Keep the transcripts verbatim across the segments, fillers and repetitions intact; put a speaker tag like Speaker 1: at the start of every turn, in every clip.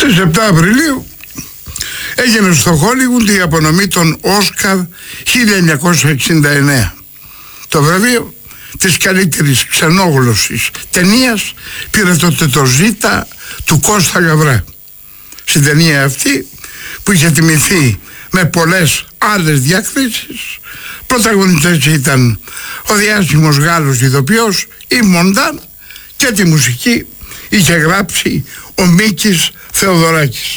Speaker 1: Στις επτά Απριλίου έγινε στο Χόλιγουντ η απονομή των Όσκαρ χίλια εννιακόσια εξήντα εννέα. Το βραβείο της καλύτερης ξενόγλωσσης ταινίας πήρε τότε το Ζήτα του Κώστα Γαβρά. Στην ταινία αυτή, που είχε τιμηθεί με πολλές άλλες διακρίσεις, πρωταγωνιστές ήταν ο διάσημος Γάλλος ηθοποιός Ιβ Μοντάν και τη μουσική είχε γράψει ο Μίκης Θεοδωράκης.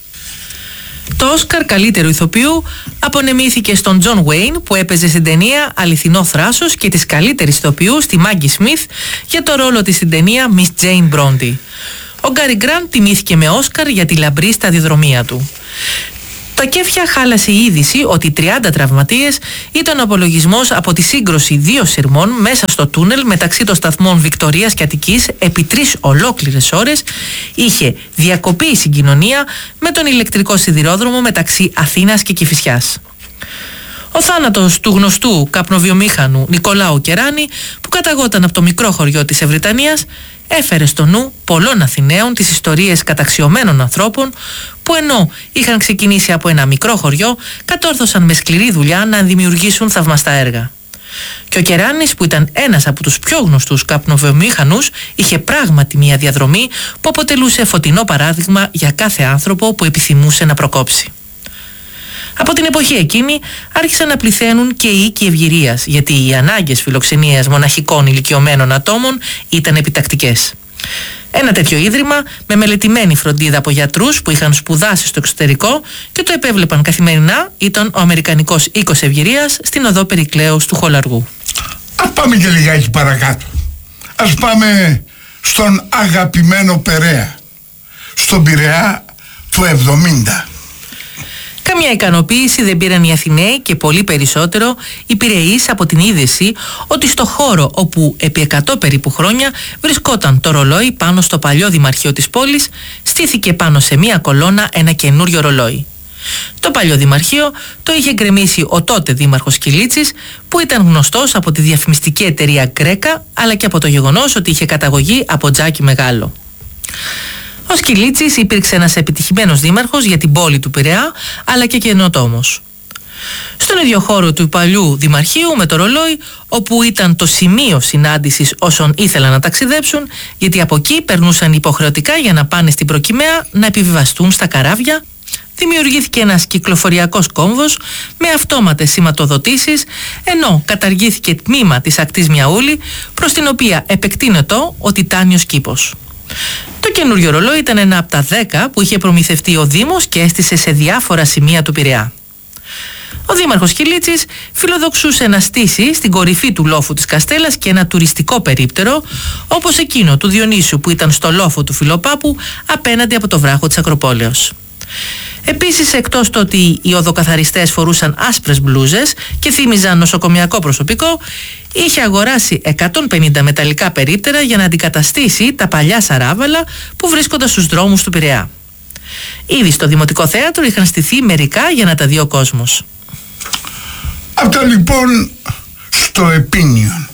Speaker 2: Το Όσκαρ καλύτερου ηθοποιού απονεμήθηκε στον Τζον Γουέιν, που έπαιζε στην ταινία Αληθινό Θράσος, και της καλύτερης ηθοποιού στη Μάγκη Σμιθ για το ρόλο της στην ταινία Miss Jane Bronte. Ο Γκάρι Γκραντ τιμήθηκε με Όσκαρ για τη λαμπρή σταδιοδρομία του. Τα κέφια χάλασε η είδηση ότι τριάντα τραυματίες ήταν ο απολογισμός από τη σύγκρουση δύο σειρμών μέσα στο τούνελ μεταξύ των σταθμών Βικτωρίας και Αττικής επί τρεις ολόκληρες ώρες. Είχε διακοπεί η συγκοινωνία με τον ηλεκτρικό σιδηρόδρομο μεταξύ Αθήνας και Κηφισιάς. Ο θάνατος του γνωστού καπνοβιομήχανου Νικολάου Κεράνη, που καταγόταν από το μικρό χωριό της Ευρυτανίας, έφερε στο νου πολλών Αθηναίων τις ιστορίες καταξιωμένων ανθρώπων που, ενώ είχαν ξεκινήσει από ένα μικρό χωριό, κατόρθωσαν με σκληρή δουλειά να δημιουργήσουν θαυμαστά έργα. Και ο Κεράνης, που ήταν ένας από τους πιο γνωστούς καπνοβιομήχανους, είχε πράγματι μια διαδρομή που αποτελούσε φωτεινό παράδειγμα για κάθε άνθρωπο που επιθυμούσε να προκόψει. Από την εποχή εκείνη άρχισαν να πληθαίνουν και οι οίκοι ευγυρίας, γιατί οι ανάγκες φιλοξενίας μοναχικών ηλικιωμένων ατόμων ήταν επιτακτικές. Ένα τέτοιο ίδρυμα, με μελετημένη φροντίδα από γιατρούς που είχαν σπουδάσει στο εξωτερικό και το επέβλεπαν καθημερινά, ήταν ο Αμερικανικός Οίκος Ευγυρίας στην οδό Περικλέους του Χολαργού.
Speaker 1: Ας πάμε και λιγάκι παρακάτω. Ας πάμε στον αγαπημένο Περαία, στον Πειραιά του εβδομήντα.
Speaker 2: Καμιά ικανοποίηση δεν πήραν οι Αθηναίοι και πολύ περισσότερο οι Πειραιείς από την είδηση ότι στο χώρο όπου επί εκατό περίπου χρόνια βρισκόταν το ρολόι πάνω στο παλιό δημαρχείο της πόλης, στήθηκε πάνω σε μία κολόνα ένα καινούριο ρολόι. Το παλιό δημαρχείο το είχε γκρεμίσει ο τότε δήμαρχος Κιλίτσης, που ήταν γνωστός από τη διαφημιστική εταιρεία Γκρέκα, αλλά και από το γεγονός ότι είχε καταγωγή από τζάκι μεγάλο. Ο Σκυλίτσης υπήρξε ένας επιτυχημένος δήμαρχος για την πόλη του Πειραιά, αλλά και καινοτόμος. Στον ίδιο χώρο του παλιού δημαρχείου με το ρολόι, όπου ήταν το σημείο συνάντησης όσων ήθελαν να ταξιδέψουν, γιατί από εκεί περνούσαν υποχρεωτικά για να πάνε στην Προκυμαία να επιβιβαστούν στα καράβια, δημιουργήθηκε ένας κυκλοφοριακός κόμβος με αυτόματες σηματοδοτήσεις, ενώ καταργήθηκε τμήμα της ακτής Μιαούλη, προς την οποία επεκτείνεται ο τιτάνιος κήπος. Το καινούριο ρολόι ήταν ένα από τα δέκα που είχε προμηθευτεί ο Δήμος και έστησε σε διάφορα σημεία του Πειραιά. Ο δήμαρχος Κιλίτσης φιλοδοξούσε να στήσει στην κορυφή του λόφου της Καστέλας και ένα τουριστικό περίπτερο, όπως εκείνο του Διονύσιου που ήταν στο λόφο του Φιλοπάπου απέναντι από το βράχο της Ακροπόλεως. Επίσης, εκτός το ότι οι οδοκαθαριστές φορούσαν άσπρες μπλούζες και θύμιζαν νοσοκομιακό προσωπικό, είχε αγοράσει εκατόν πενήντα μεταλλικά περίπτερα για να αντικαταστήσει τα παλιά σαράβαλα που βρίσκονταν στους δρόμους του Πειραιά. Ήδη στο Δημοτικό Θέατρο είχαν στηθεί μερικά για να τα δει ο κόσμος.
Speaker 1: Αυτά λοιπόν στο Επίνιον.